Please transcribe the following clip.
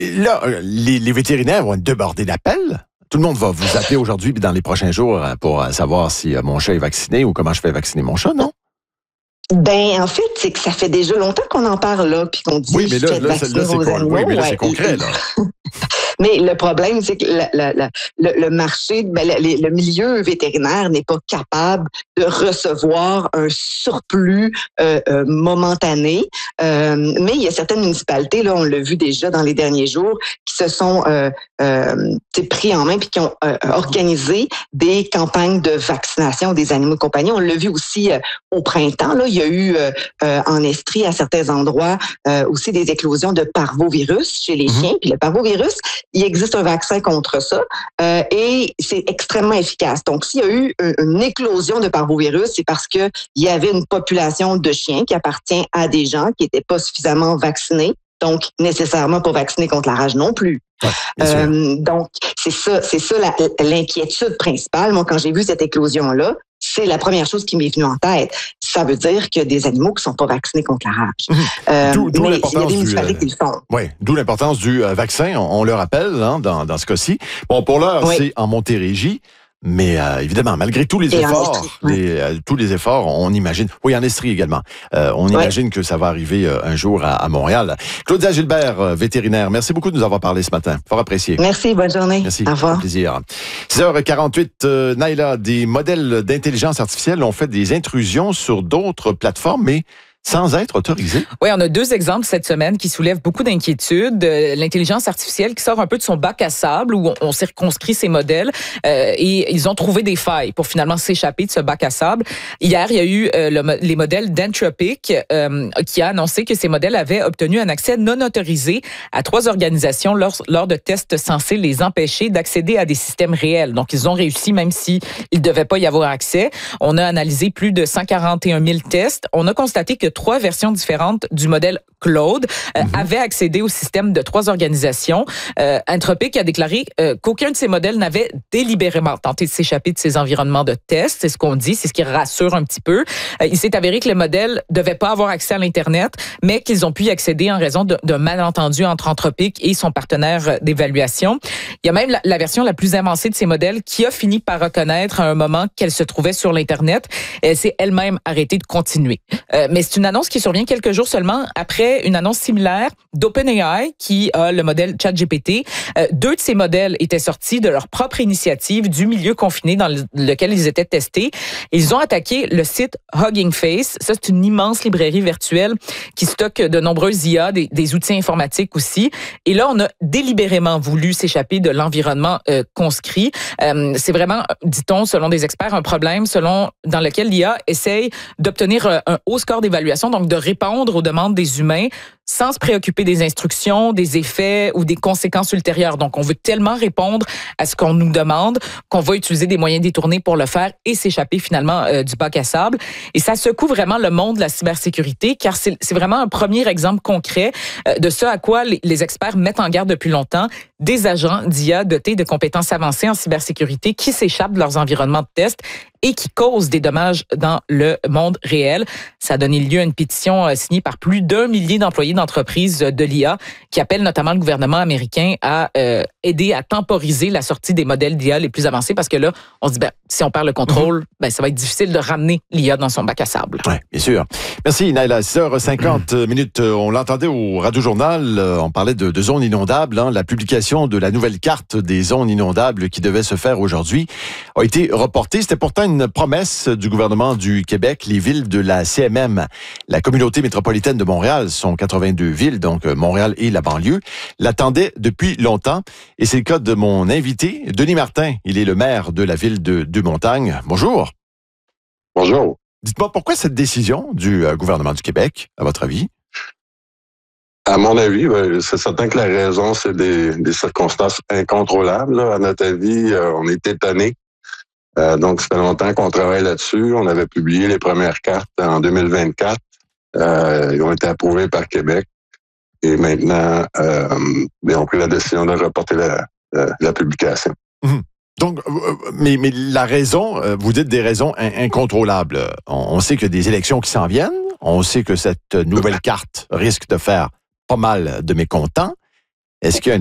là, les vétérinaires vont être débordés d'appels. Tout le monde va vous appeler aujourd'hui puis dans les prochains jours pour savoir si mon chat est vacciné ou comment je fais vacciner mon chat, non? Ben, en fait, c'est que ça fait déjà longtemps qu'on en parle là, puis qu'on dit oui, mais là, vacciner vos animaux. Oui, mais là, c'est concret, là. Mais le problème, c'est que le marché, le milieu vétérinaire n'est pas capable de recevoir un surplus momentané. Mais il y a certaines municipalités, là, on l'a vu déjà dans les derniers jours, qui se sont pris en main puis qui ont organisé des campagnes de vaccination des animaux de compagnie. On l'a vu aussi au printemps. Là, il y a eu en Estrie, à certains endroits, aussi des éclosions de parvovirus chez les chiens. Puis le parvovirus, il existe un vaccin contre ça et c'est extrêmement efficace. Donc, s'il y a eu une éclosion de parvovirus, c'est parce que il y avait une population de chiens qui appartient à des gens qui n'étaient pas suffisamment vaccinés, donc nécessairement pas vaccinés contre la rage non plus. Ouais, donc, c'est ça l'inquiétude principale. Moi, quand j'ai vu cette éclosion-là, c'est la première chose qui m'est venue en tête. Ça veut dire qu'il y a des animaux qui ne sont pas vaccinés contre la rage. D'où mais il y a l'importance des municipalités qui le font. Oui, d'où l'importance du vaccin. On le rappelle hein, dans ce cas-ci. Bon, pour l'heure, c'est en Montérégie. Mais évidemment, malgré tous les efforts, tous les efforts, on imagine. Oui, en Estrie également. On imagine que ça va arriver un jour à Montréal. Claudia Gilbert, vétérinaire, merci beaucoup de nous avoir parlé ce matin. Fort apprécié. Merci, bonne journée. Merci. Au revoir. Un plaisir. 6h48, Naila, des modèles d'intelligence artificielle ont fait des intrusions sur d'autres plateformes, mais sans être autorisé. Oui, on a 2 exemples cette semaine qui soulèvent beaucoup d'inquiétudes. L'intelligence artificielle qui sort un peu de son bac à sable où on circonscrit ses modèles et ils ont trouvé des failles pour finalement s'échapper de ce bac à sable. Hier, il y a eu les modèles d'Anthropic qui a annoncé que ces modèles avaient obtenu un accès non autorisé à 3 organisations lors de tests censés les empêcher d'accéder à des systèmes réels. Donc, ils ont réussi même s'il ne devait pas y avoir accès. On a analysé plus de 141 000 tests. On a constaté que 3 versions différentes du modèle Claude avaient accédé au système de 3 organisations. Anthropic a déclaré qu'aucun de ces modèles n'avait délibérément tenté de s'échapper de ces environnements de test. C'est ce qu'on dit, c'est ce qui rassure un petit peu. Il s'est avéré que les modèles ne devaient pas avoir accès à l'Internet, mais qu'ils ont pu y accéder en raison d'un malentendu entre Anthropic et son partenaire d'évaluation. Il y a même la version la plus avancée de ces modèles qui a fini par reconnaître à un moment qu'elle se trouvait sur l'Internet. Elle s'est elle-même arrêtée de continuer. Mais c'est une annonce qui survient quelques jours seulement après une annonce similaire d'OpenAI qui a le modèle ChatGPT. 2 de ces modèles étaient sortis de leur propre initiative du milieu confiné dans lequel ils étaient testés. Ils ont attaqué le site Hugging Face. Ça, c'est une immense librairie virtuelle qui stocke de nombreuses IA, des outils informatiques aussi. Et là, on a délibérément voulu s'échapper de l'environnement conscrit. C'est vraiment, dit-on, selon des experts, un problème dans lequel l'IA essaye d'obtenir un haut score d'évaluation, donc de répondre aux demandes des humains sans se préoccuper des instructions, des effets ou des conséquences ultérieures. Donc, on veut tellement répondre à ce qu'on nous demande qu'on va utiliser des moyens détournés pour le faire et s'échapper finalement du bac à sable. Et ça secoue vraiment le monde de la cybersécurité car c'est vraiment un premier exemple concret de ce à quoi les experts mettent en garde depuis longtemps, des agents d'IA dotés de compétences avancées en cybersécurité qui s'échappent de leurs environnements de test et qui causent des dommages dans le monde réel. Ça a donné lieu à une pétition signée par plus d'1 millier d'employés d'entreprises de l'IA qui appellent notamment le gouvernement américain à aider à temporiser la sortie des modèles d'IA les plus avancés parce que là, on se dit, si on perd le contrôle, ça va être difficile de ramener l'IA dans son bac à sable. Oui, bien sûr. Merci, Naila. 6h50 minutes. On l'entendait au Radio-Journal. On parlait de zones inondables. Hein. La publication de la nouvelle carte des zones inondables qui devait se faire aujourd'hui a été reportée. C'était pourtant une promesse du gouvernement du Québec. Les villes de la CMM, la communauté métropolitaine de Montréal, sont 82 villes, donc Montréal et la banlieue, l'attendaient depuis longtemps. Et c'est le cas de mon invité, Denis Martin. Il est le maire de la ville de Deux-Montagnes. Bonjour. Bonjour. Dites-moi, pourquoi cette décision du gouvernement du Québec, à votre avis? À mon avis, c'est certain que la raison, c'est des circonstances incontrôlables. Là. À notre avis, on est étonnés. Donc, ça fait longtemps qu'on travaille là-dessus. On avait publié les premières cartes en 2024. Ils ont été approuvés par Québec. Et maintenant, ils ont pris la décision de reporter la publication. Mmh. Donc, mais la raison, vous dites des raisons incontrôlables. On sait qu'il y a des élections qui s'en viennent. On sait que cette nouvelle carte risque de faire pas mal de mécontents. Est-ce qu'il y a